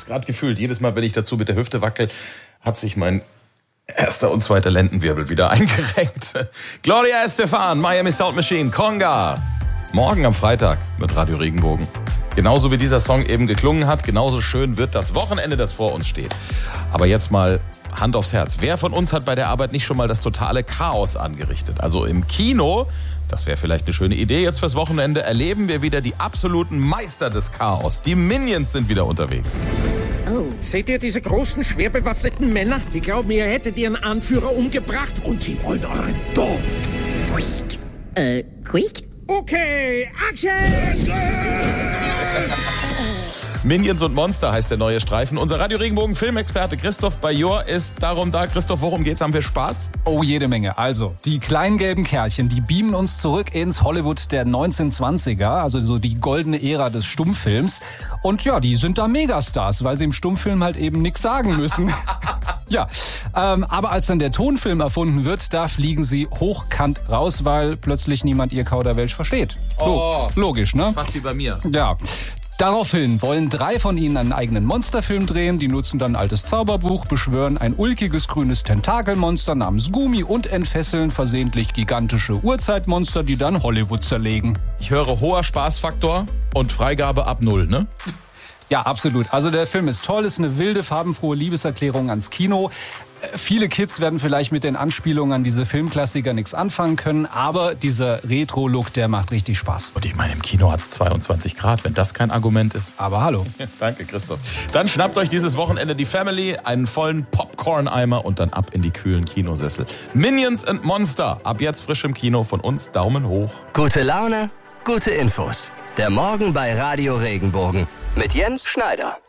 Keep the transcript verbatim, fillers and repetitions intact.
gerade gefühlt. Jedes Mal, wenn ich dazu mit der Hüfte wackel, hat sich mein erster und zweiter Lendenwirbel wieder eingerenkt. Gloria Estefan, Miami Sound Machine, Conga. Morgen am Freitag mit Radio Regenbogen. Genauso wie dieser Song eben geklungen hat, genauso schön wird das Wochenende, das vor uns steht. Aber jetzt mal Hand aufs Herz. Wer von uns hat bei der Arbeit nicht schon mal das totale Chaos angerichtet? Also im Kino, das wäre vielleicht eine schöne Idee jetzt fürs Wochenende, erleben wir wieder die absoluten Meister des Chaos. Die Minions sind wieder unterwegs. Oh. Seht ihr diese großen, schwer bewaffneten Männer? Die glauben, ihr hättet ihren Anführer umgebracht und sie wollen euren Dorf. Äh, quick? Okay, Action! Minions und Monster heißt der neue Streifen. Unser Radio Regenbogen Filmexperte Christoph Bajor ist darum da. Christoph, worum geht's? Haben wir Spaß? Oh, jede Menge. Also, die kleinen gelben Kerlchen, die beamen uns zurück ins Hollywood der neunzehnhundertzwanziger, also so die goldene Ära des Stummfilms. Und ja, die sind da Megastars, weil sie im Stummfilm halt eben nichts sagen müssen. Ja, ähm, aber als dann der Tonfilm erfunden wird, da fliegen sie hochkant raus, weil plötzlich niemand ihr Kauderwelsch versteht. Oh, logisch, ne? Fast wie bei mir. Ja. Daraufhin wollen drei von ihnen einen eigenen Monsterfilm drehen. Die nutzen dann ein altes Zauberbuch, beschwören ein ulkiges grünes Tentakelmonster namens Gumi und entfesseln versehentlich gigantische Urzeitmonster, die dann Hollywood zerlegen. Ich höre hoher Spaßfaktor und Freigabe ab null, ne? Ja, absolut. Also der Film ist toll, ist eine wilde, farbenfrohe Liebeserklärung ans Kino. Viele Kids werden vielleicht mit den Anspielungen an diese Filmklassiker nichts anfangen können, aber dieser Retro-Look, der macht richtig Spaß. Und ich meine, im Kino hat es zweiundzwanzig Grad, wenn das kein Argument ist. Aber hallo. Ja, danke, Christoph. Dann schnappt euch dieses Wochenende die Family, einen vollen Popcorn-Eimer und dann ab in die kühlen Kinosessel. Minions and Monster, ab jetzt frisch im Kino, von uns Daumen hoch. Gute Laune, gute Infos. Der Morgen bei Radio Regenbogen mit Jens Schneider.